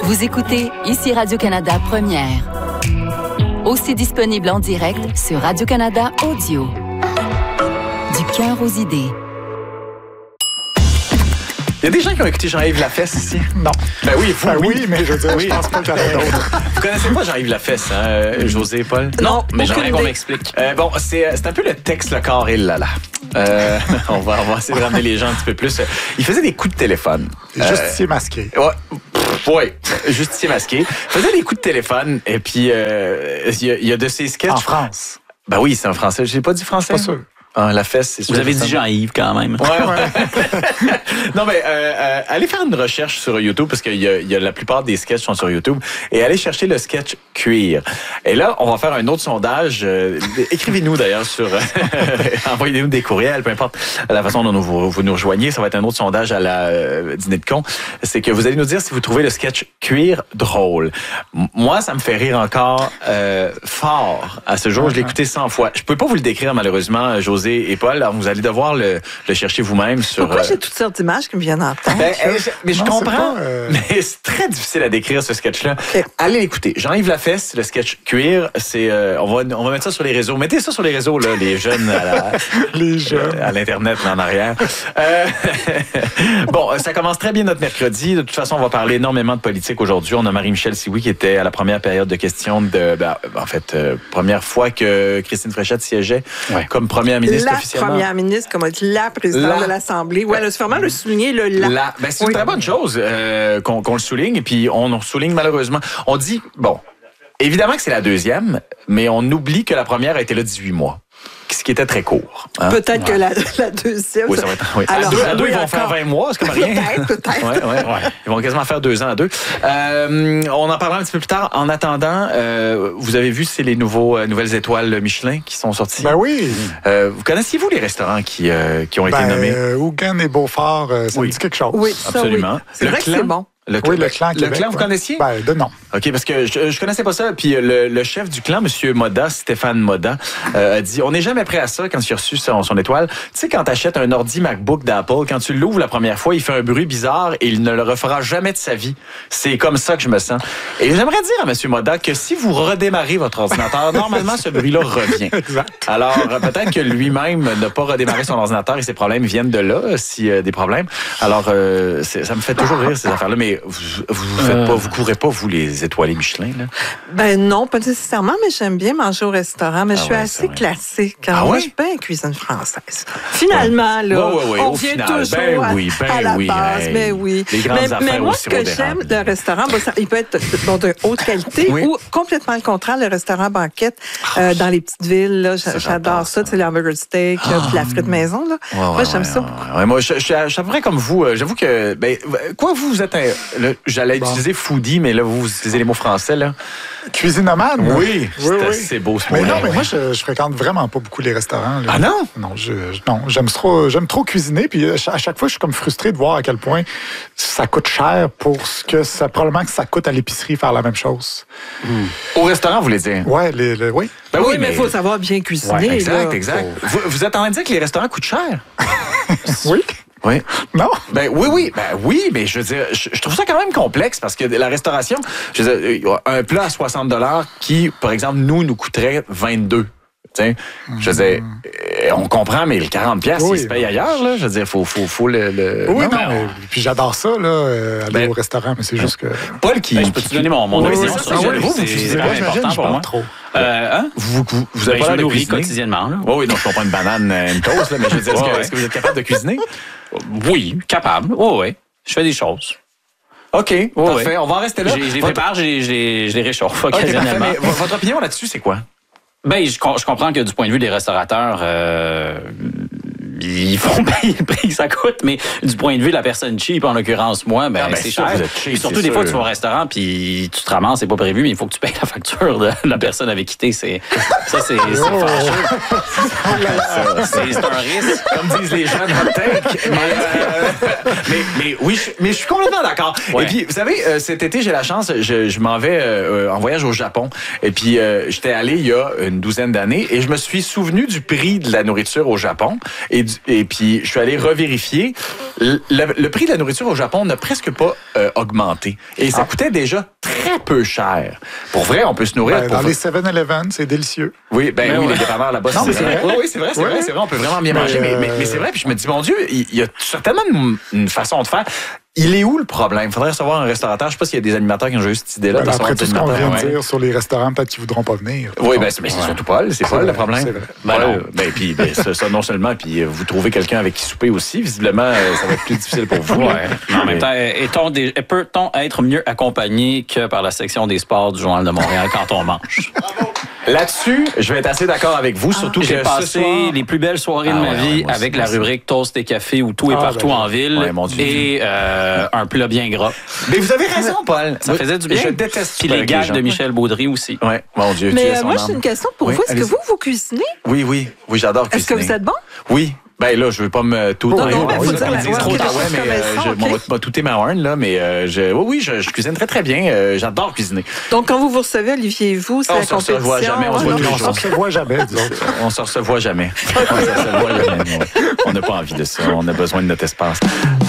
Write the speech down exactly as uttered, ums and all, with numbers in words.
Vous écoutez ici Radio-Canada Première. Aussi disponible en direct sur Radio-Canada Audio. Du cœur aux idées. Il y a des gens qui ont écouté Jean-Yves Lafesse ici? Non. Ben oui, vous, ben oui. oui, mais je veux dire, oui. Je pense pas qu'il y en a d'autres. Vous connaissez pas Jean-Yves Lafesse, hein, euh, José, Paul? Non, mais j'aimerais qu'on m'explique. Euh, bon, c'est, c'est un peu le texte, le corps et le lala. Euh, on, va, on va essayer de ramener les gens un petit peu plus. Il faisait des coups de téléphone. Justicier euh, masqué. Ouais. Oui, justicier masqué. Il faisait des coups de téléphone et puis euh, il, y a, il y a de ces sketchs. En France. Ben oui, c'est en français. J'ai pas dit français. Pas sûr. Ah, la fesse, c'est sûr. Vous avez dit Jean-Yves quand même. Ouais, ouais. Non, mais euh, euh, allez faire une recherche sur YouTube parce qu'il y a, il y a la plupart des sketchs sont sur YouTube et allez chercher le sketch cuir. Et là, on va faire un autre sondage. Euh, écrivez-nous d'ailleurs sur, euh, envoyez-nous des courriels, peu importe la façon dont vous, vous nous rejoignez. Ça va être un autre sondage à la euh, dîner de con. C'est que vous allez nous dire si vous trouvez le sketch cuir drôle. M- moi, ça me fait rire encore euh, fort à ce jour. Uh-huh. Je l'ai écouté cent fois. Je peux pas vous le décrire malheureusement, José et Paul. Alors, vous allez devoir le, le chercher vous-même sur... Pourquoi euh... j'ai toutes sortes d'images qui me viennent en tête? Ben, je, mais je non, comprends, pas, euh... mais c'est très difficile à décrire ce sketch-là. Okay. Allez l'écouter. Jean-Yves Lafesse, le sketch cuir, c'est euh, on va on va mettre ça sur les réseaux. Mettez ça sur les réseaux là, les jeunes à la, les jeunes à l'internet là, en arrière. Euh, bon, ça commence très bien notre mercredi. De toute façon, on va parler énormément de politique aujourd'hui. On a Marie-Michel Sioui qui était à la première période de questions de ben, en fait euh, première fois que Christine Fréchette siégeait ouais. comme première ministre la officiellement. Première ministre, comme la présidente la... de l'Assemblée. Ouais, c'est vraiment le souligner le la. la... Ben, c'est oui. une très bonne chose euh, qu'on, qu'on le souligne et puis on, on souligne malheureusement. On dit bon, évidemment que c'est la deuxième, mais on oublie que la première a été là dix-huit mois. Ce qui était très court. Hein? Peut-être ouais. que la, la deuxième... Oui, ça va être... Oui. Alors, à deux, à deux oui, ils vont faire vingt mois, c'est comme rien. Peut-être, peut-être. Ouais, ouais, ouais. Ils vont quasiment faire deux ans à deux. Euh, on en parlera un petit peu plus tard. En attendant, euh, vous avez vu, c'est les nouveaux, euh, nouvelles étoiles Michelin qui sont sorties. Ben oui. Euh, vous connaissiez-vous les restaurants qui, euh, qui ont ben, été nommés? Euh, Hougan et Beaufort, euh, ça oui. me dit quelque chose. Oui, ça, absolument. Oui. C'est le vrai clan, que c'est bon. Le, oui, le clan Le Québec, clan, vous ouais. connaissiez? Ben, de non. OK, parce que je, je connaissais pas ça. Puis le, le chef du clan, M. Moda, Stéphane Moda, euh, a dit, on n'est jamais prêt à ça quand il a reçu son, son étoile. Tu sais, quand tu achètes un ordi MacBook d'Apple, quand tu l'ouvres la première fois, il fait un bruit bizarre et il ne le refera jamais de sa vie. C'est comme ça que je me sens. Et j'aimerais dire à M. Moda que si vous redémarrez votre ordinateur, normalement, ce bruit-là revient. Exact. Alors, peut-être que lui-même n'a pas redémarré son ordinateur et ses problèmes viennent de là, si euh, des problèmes. Alors, euh, c'est, ça me fait toujours rire, ces affaires-là. Mais vous, vous faites euh... pas, vous courez pas, vous, les étoilés Michelin, là? Ben non, pas nécessairement, mais j'aime bien manger au restaurant. Mais ah je suis ouais, assez classique. Quand ah moi, ouais? je suis bien cuisine française. Finalement, ouais. là, ouais, ouais, ouais, on vient final, toujours ben à, oui, ben à la oui, base. hey. Mais oui. Les grandes mais, affaires mais moi, au ce que j'aime d'érable. d'un restaurant, bon, ça, il peut être bon, de haute qualité oui. ou complètement le contraire, le restaurant banquette euh, dans les petites villes. Là, ça, j'adore ça, c'est l'hamburger steak, oh. puis la frite maison. Là. Ouais, moi, ouais, j'aime ouais, ça ouais, beaucoup. Ouais, moi, je, je, je suis à peu près comme vous. J'avoue que, ben, quoi, vous, vous êtes un, le, j'allais bon. utiliser foodie, mais là, vous, vous utilisez les mots français, là. Cuisinomane? Oui, oui, oui. C'est beau ce mot. Mais non, mais moi, je, je fréquente vraiment pas beaucoup les restaurants. Là. Ah non? Non, je, non j'aime, trop, j'aime trop cuisiner, puis à chaque fois, je suis comme frustré de voir à quel point ça coûte cher pour ce que ça, probablement que ça coûte à l'épicerie faire la même chose. Mm. Au restaurant, vous voulez dire? Ouais, les, les, oui. Ben oui, oui, mais il faut savoir bien cuisiner. Ouais, exact, là. exact. Vous, vous êtes en train de dire que les restaurants coûtent cher? Oui. Oui. Non? Ben oui, oui, ben oui, mais je veux dire, je, je trouve ça quand même complexe parce que la restauration, je veux dire, un plat à soixante dollars qui, par exemple, nous, nous coûterait vingt-deux. T'sais, mmh. Je veux dire, on comprend, mais le quarante piastres, oui, il se paye ailleurs, là. Je veux dire, il faut, faut, faut le, le... Oui, non, non mais, puis j'adore ça, là, euh, aller ben, au restaurant, mais c'est juste que... Paul qui... Ben, je peux te donner mon, mon oui, opinion oui, sur ça. Oui, vous, c'est, c'est très important pour moi. Trop. Euh, hein? Vous, vous, vous avez ben, pas l'air de cuisiner cuisiner quotidiennement, là. Oui, oui, non, je comprends une banane, une toast, là, mais je veux dire, est-ce, que, est-ce que vous êtes capable de cuisiner? Oui, capable. Oui, oui. Je fais des choses. OK, oh, parfait. Ouais. On va en rester là. Je les prépare, je les, je les, je les réchauffe occasionnellement. Okay, votre opinion là-dessus, c'est quoi? Ben, je, je comprends que du point de vue des restaurateurs, euh, ils font payer le prix que ça coûte, mais du point de vue de la personne cheap, en l'occurrence, moi, ben, ah ben c'est cher. Cheap, surtout des sûr. fois, tu vas au restaurant, puis tu te ramasses, c'est pas prévu, mais il faut que tu payes la facture de la personne avec qui t'es. C'est, ça, c'est, c'est oh. fâcheux. c'est, c'est un risque. Comme disent les jeunes hot take. Mais, euh, mais, mais oui, je, mais je suis complètement d'accord. Ouais. Et puis, vous savez, euh, cet été, j'ai la chance, je, je m'en vais euh, en voyage au Japon. Et puis, euh, j'étais allé il y a une douzaine d'années et je me suis souvenu du prix de la nourriture au Japon et du, et puis, je suis allé revérifier. Le, le, le prix de la nourriture au Japon n'a presque pas euh, augmenté. Et ça ah. coûtait déjà très peu cher. Pour vrai, on peut se nourrir. Ben, pour dans v... les seven eleven, c'est délicieux. Oui, ben mais oui, ouais. les dépanneurs là-bas, non, c'est, c'est vrai. Oui, oui, c'est vrai, c'est ouais. vrai, c'est vrai. On peut vraiment bien mais manger. Euh... Mais, mais, mais c'est vrai, puis je me dis, mon Dieu, il, il y a certainement une, une façon de faire. Il est où le problème? Il faudrait recevoir un restaurateur. Je ne sais pas s'il y a des animateurs qui ont eu cette idée-là. Ben, après tout ce qu'on vient de ouais. dire sur les restaurants, peut-être qu'ils ne voudront pas venir. Oui, ben, c'est, mais c'est ouais. surtout Paul. C'est, c'est Paul vrai, le problème. C'est vrai. Ben, non. ben, puis, ben, ça, ça, non seulement, puis vous trouvez quelqu'un avec qui souper aussi. Visiblement, ça va être plus difficile pour vous. Ouais. Mais en même temps, est-on des, peut-on être mieux accompagné que par la section des sports du Journal de Montréal quand on mange? Là-dessus, je vais être assez d'accord avec vous, surtout ah, que j'ai passé ce soir... les plus belles soirées ah, de ma ouais, vie ouais, avec la rubrique Toast et Café où tout est ah, partout ben, en ville ouais, mon Dieu, et euh, un plat bien gras. Mais vous avez raison, Paul. Ça faisait du bien. Je déteste Puis les gags de Michel Baudry aussi. Ouais, mon Dieu. Mais euh, moi, j'ai une question pour oui, vous. Est-ce allez-y. que vous, vous cuisinez? Oui, oui. Oui, j'adore cuisiner. Est-ce que vous êtes bon? Oui. Ben là, je veux pas me tout non, non, ben, faut dire la trop ouais, mais euh, je okay. m'en va touter ma horn là, mais euh, je, oui, oui, je, je cuisine très très bien. Euh, j'adore cuisiner. Donc quand vous vous recevez, Olivier et vous, c'est on la compétition. On se revoit jamais. On, oh, non, on se revoit jamais. On se revoit jamais. On se revoit jamais. On n'a pas envie de ça. On a besoin de notre espace.